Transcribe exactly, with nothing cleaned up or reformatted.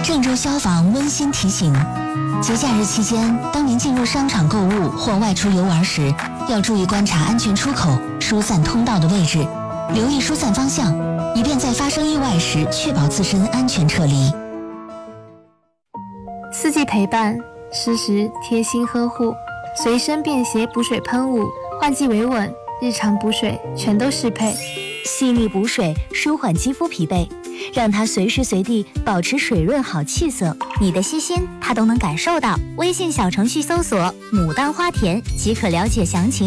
郑州消防温馨提醒：节假日期间，当您进入商场购物或外出游玩时，要注意观察安全出口、疏散通道的位置，留意疏散方向，以便在发生意外时确保自身安全撤离。 四季陪伴，适时贴心呵护，随身便携补水喷雾，换季维稳，日常补水全都适配。 细腻补水，舒缓肌肤疲惫，让它随时随地保持水润好气色。你的细心，它都能感受到。微信小程序搜索“牡丹花田”即可了解详情。